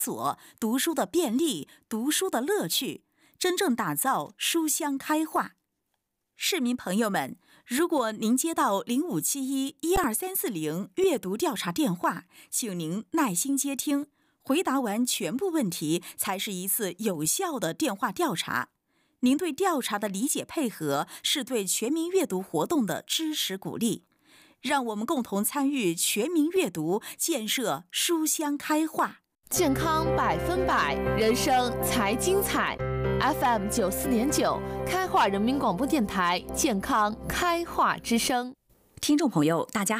索读书的便利、读书的乐趣，真正打造书香开化。市民朋友们，如果您接到0571-12340阅读调查电话，请您耐心接听，回答完全部问题才是一次有效的电话调查。您对调查的理解配合，是对全民阅读活动的支持鼓励。让我们共同参与全民阅读，建设书香开化。 健康100%，人生才精彩。FM 94.9，开化人民广播电台健康开化之声。 听众朋友，大家好。